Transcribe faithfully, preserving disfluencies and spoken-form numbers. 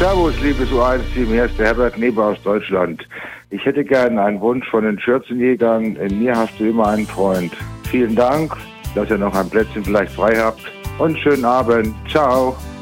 Servus, liebes U eins Team, hier ist der Herbert Neber aus Deutschland. Ich hätte gern einen Wunsch von den Schürzenjägern. In mir hast du immer einen Freund. Vielen Dank, dass ihr noch ein Plätzchen vielleicht frei habt und schönen Abend. Ciao.